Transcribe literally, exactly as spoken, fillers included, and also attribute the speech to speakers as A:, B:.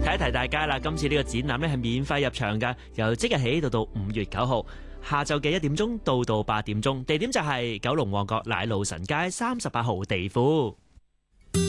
A: 提一提大家啦，今次呢個展覽咧係免費入場㗎，由即日起到到五月九號，下晝嘅一點鐘到到八點鐘，地點就係九龍旺角奶路臣街三十八號地庫。